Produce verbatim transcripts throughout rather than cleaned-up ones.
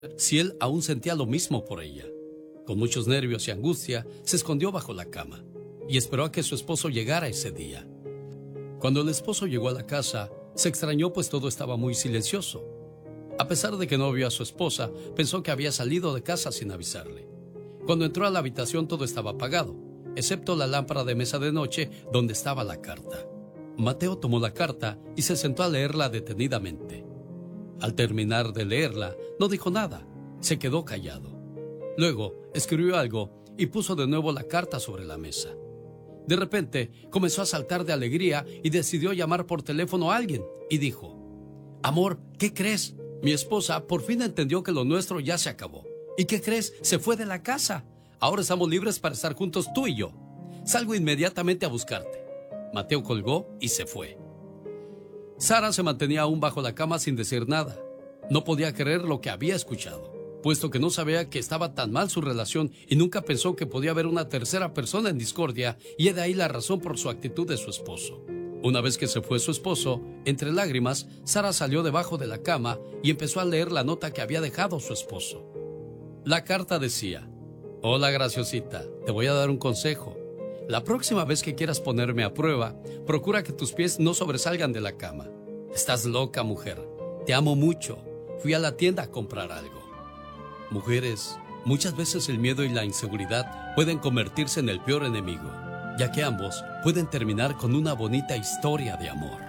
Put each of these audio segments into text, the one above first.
si él aún sentía lo mismo por ella. Con muchos nervios y angustia, se escondió bajo la cama y esperó a que su esposo llegara ese día. Cuando el esposo llegó a la casa, se extrañó pues todo estaba muy silencioso. A pesar de que no vio a su esposa, pensó que había salido de casa sin avisarle. Cuando entró a la habitación todo estaba apagado, excepto la lámpara de mesa de noche donde estaba la carta. Mateo tomó la carta y se sentó a leerla detenidamente. Al terminar de leerla, no dijo nada, se quedó callado. Luego, escribió algo y puso de nuevo la carta sobre la mesa. De repente, comenzó a saltar de alegría y decidió llamar por teléfono a alguien y dijo: «Amor, ¿qué crees? Mi esposa por fin entendió que lo nuestro ya se acabó. ¿Y qué crees? Se fue de la casa. Ahora estamos libres para estar juntos tú y yo. Salgo inmediatamente a buscarte». Mateo colgó y se fue. Sara se mantenía aún bajo la cama sin decir nada. No podía creer lo que había escuchado, puesto que no sabía que estaba tan mal su relación y nunca pensó que podía haber una tercera persona en discordia, y de ahí la razón por su actitud de su esposo. Una vez que se fue su esposo, entre lágrimas, Sara salió debajo de la cama y empezó a leer la nota que había dejado su esposo. La carta decía: «Hola, graciosita, te voy a dar un consejo. La próxima vez que quieras ponerme a prueba, procura que tus pies no sobresalgan de la cama. Estás loca, mujer. Te amo mucho. Fui a la tienda a comprar algo». Mujeres, muchas veces el miedo y la inseguridad pueden convertirse en el peor enemigo, ya que ambos pueden terminar con una bonita historia de amor.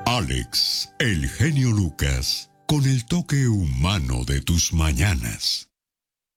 Alex, el genio Lucas, con el toque humano de tus mañanas.